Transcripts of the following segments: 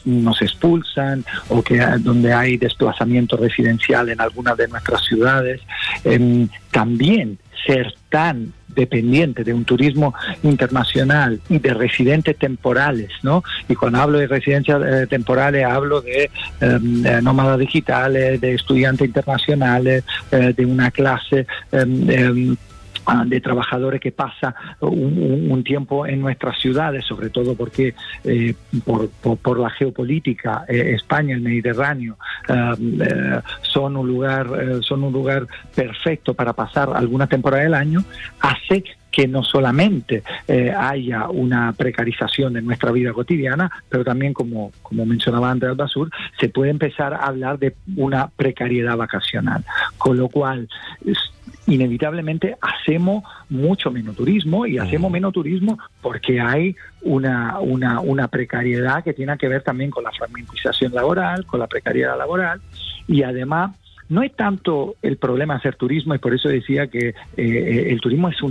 nos expulsan o donde hay desplazamiento residencial en algunas de nuestras ciudades. También ser tan dependiente de un turismo internacional y de residentes temporales, ¿no? Y cuando hablo de residencias temporales hablo de nómadas digitales, de estudiantes internacionales, de una clase de trabajadores que pasa un tiempo en nuestras ciudades, sobre todo porque por la geopolítica, España, el Mediterráneo, son un lugar perfecto para pasar alguna temporada del año, hace que no solamente haya una precarización de nuestra vida cotidiana, pero también, como mencionaba antes Albasur, se puede empezar a hablar de una precariedad vacacional, con lo cual inevitablemente hacemos mucho menos turismo, y hacemos menos turismo porque hay una precariedad que tiene que ver también con la fragmentización laboral, con la precariedad laboral, y además no es tanto el problema hacer turismo, y por eso decía que el turismo es un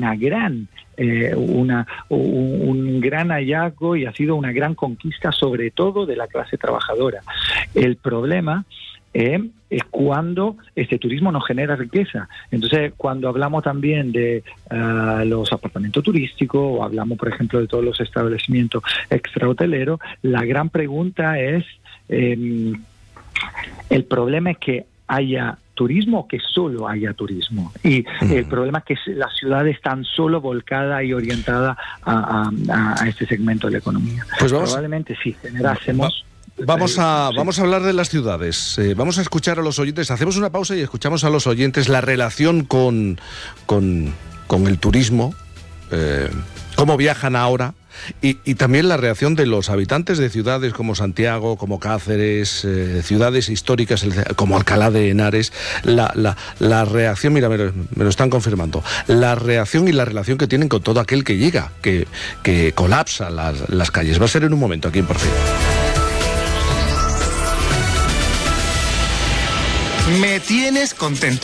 gran hallazgo y ha sido una gran conquista, sobre todo de la clase trabajadora. El problema es cuando este turismo no genera riqueza. Entonces, cuando hablamos también de los apartamentos turísticos, o hablamos, por ejemplo, de todos los establecimientos extrahoteleros, la gran pregunta es, ¿el problema es que haya turismo o que solo haya turismo? Y el problema es que las ciudades están solo volcadas y orientadas a este segmento de la economía. Pues probablemente si generásemos... Vamos a hablar de las ciudades. Vamos a escuchar a los oyentes. Hacemos una pausa y escuchamos a los oyentes la relación con el turismo, cómo viajan ahora, y también la reacción de los habitantes de ciudades como Santiago, como Cáceres, ciudades históricas como Alcalá de Henares. La reacción, mira, me lo están confirmando, la reacción y la relación que tienen con todo aquel que llega, que colapsa las calles. Va a ser en un momento aquí en Por Fin. Me tienes contento.